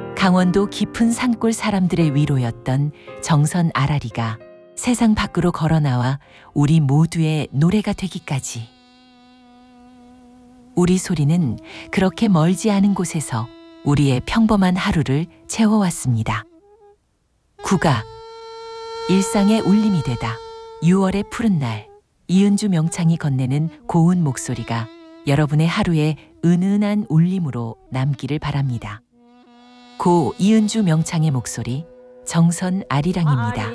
강원도 깊은 산골 사람들의 위로였던 정선 아라리가 세상 밖으로 걸어나와 우리 모두의 노래가 되기까지. 우리 소리는 그렇게 멀지 않은 곳에서 우리의 평범한 하루를 채워왔습니다. 국악, 일상의 울림이 되다. 6월의 푸른 날, 이은주 명창이 건네는 고운 목소리가 여러분의 하루에 은은한 울림으로 남기를 바랍니다. 고 이은주 명창의 목소리, 정선 아리랑입니다.